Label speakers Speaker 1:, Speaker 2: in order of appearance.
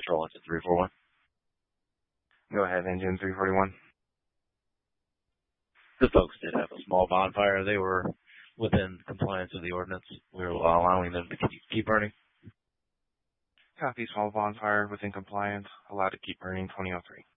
Speaker 1: Patrol Engine 341.
Speaker 2: Go ahead, Engine 341.
Speaker 1: The folks did have a small bonfire. They were within compliance with the ordinance. We were allowing them to keep burning.
Speaker 2: Copy, small bonfire within compliance, allowed to keep burning 2003.